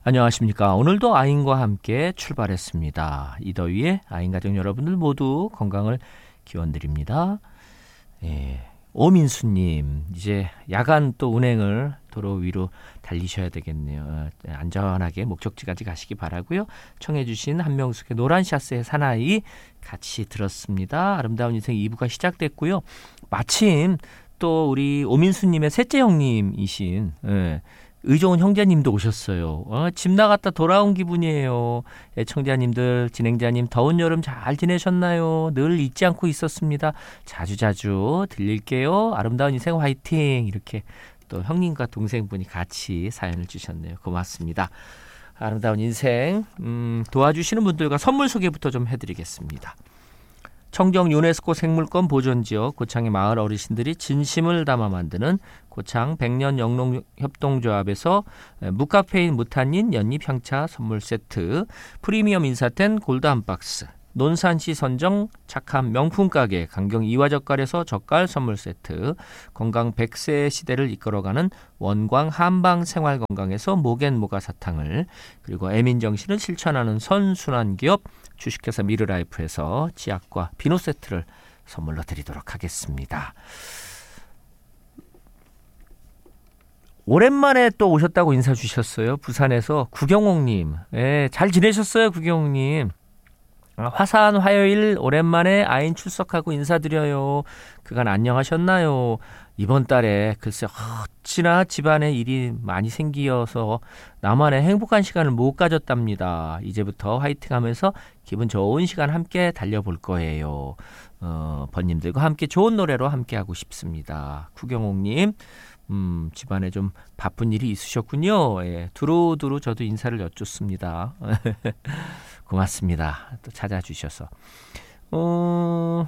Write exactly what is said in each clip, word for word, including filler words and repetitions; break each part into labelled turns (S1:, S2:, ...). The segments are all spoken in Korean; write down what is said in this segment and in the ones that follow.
S1: 안녕하십니까. 오늘도 아인과 함께 출발했습니다. 이 더위에 아인 가족 여러분들 모두 건강을 기원드립니다. 예, 오민수님, 이제 야간 또 운행을 도로 위로 달리셔야 되겠네요. 안전하게 목적지까지 가시기 바라고요. 청해 주신 한명숙의 노란 샤스의 사나이 같이 들었습니다. 아름다운 인생 이 부가 시작됐고요. 마침 또 우리 오민수님의 셋째 형님이신 예, 의좋은 형제님도 오셨어요. 어, 집 나갔다 돌아온 기분이에요. 애청자님들, 진행자님 더운 여름 잘 지내셨나요? 늘 잊지 않고 있었습니다. 자주자주 들릴게요. 아름다운 인생 화이팅. 이렇게 또 형님과 동생분이 같이 사연을 주셨네요. 고맙습니다. 아름다운 인생 음, 도와주시는 분들과 선물 소개부터 좀 해드리겠습니다. 청정 유네스코 생물권 보존지역 고창의 마을 어르신들이 진심을 담아 만드는 고창 백년 영농협동조합에서 무카페인 무탄닌 연잎 향차 선물 세트, 프리미엄 인사텐 골드 한 박스, 논산시 선정 착한 명품 가게 강경 이화젓갈에서 젓갈 선물 세트, 건강 백 세 시대를 이끌어가는 원광 한방 생활건강에서 모겐모가 사탕을, 그리고 애민정신을 실천하는 선순환 기업 주식회사 미르라이프에서 치약과 비누 세트를 선물로 드리도록 하겠습니다. 오랜만에 또 오셨다고 인사 주셨어요. 부산에서 구경옥님. 예, 잘 지내셨어요, 구경옥님? 화사한 화요일 오랜만에 아인 출석하고 인사드려요. 그간 안녕하셨나요? 이번 달에 글쎄 어찌나 집안에 일이 많이 생기어서 나만의 행복한 시간을 못 가졌답니다. 이제부터 화이팅하면서 기분 좋은 시간 함께 달려볼 거예요. 어, 번님들과 함께 좋은 노래로 함께하고 싶습니다. 구경옥님, 음, 집안에 좀 바쁜 일이 있으셨군요. 예, 두루두루 저도 인사를 여쭙습니다. 고맙습니다. 또 찾아주셔서. 어,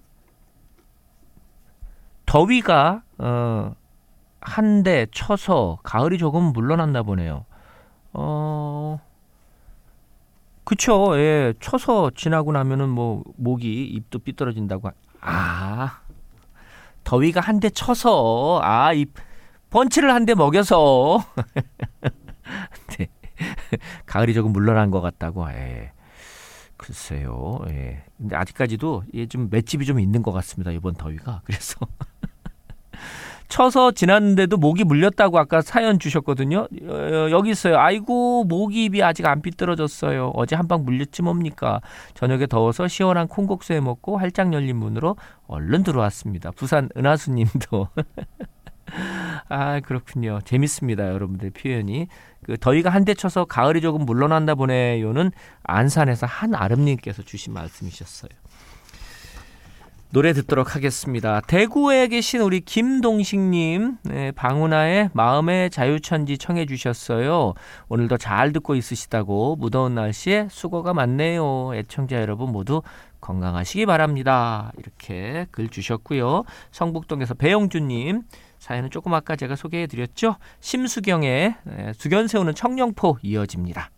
S1: 더위가 어, 한 대 쳐서 가을이 조금 물러났나 보네요. 어, 그쵸. 예, 쳐서 지나고 나면은 뭐 목이 입도 삐뚤어진다고. 아, 더위가 한 대 쳐서 아, 이 펀치를 한 대 먹여서 네. 가을이 조금 물러난 것 같다고. 예. 글쎄요. 예. 근데 아직까지도 예, 좀 맷집이 좀 있는 것 같습니다. 이번 더위가. 그래서 쳐서 지났는데도 목이 물렸다고 아까 사연 주셨거든요. 어, 여기 있어요. 아이고, 목이 입이 아직 안 삐뚤어졌어요. 어제 한방 물렸지 뭡니까. 저녁에 더워서 시원한 콩국수 해 먹고 활짝 열린 문으로 얼른 들어왔습니다. 부산 은하수님도. 아, 그렇군요. 재밌습니다. 여러분들 표현이. 그 더위가 한 대 쳐서 가을이 조금 물러난다 보네요는 안산에서 한아름님께서 주신 말씀이셨어요. 노래 듣도록 하겠습니다. 대구에 계신 우리 김동식님, 네, 방훈아의 마음의 자유천지 청해 주셨어요. 오늘도 잘 듣고 있으시다고 무더운 날씨에 수고가 많네요. 애청자 여러분 모두 건강하시기 바랍니다. 이렇게 글 주셨고요. 성북동에서 배영주님, 사연은 조금 아까 제가 소개해드렸죠. 심수경의 수견 세우는 청룡포 이어집니다.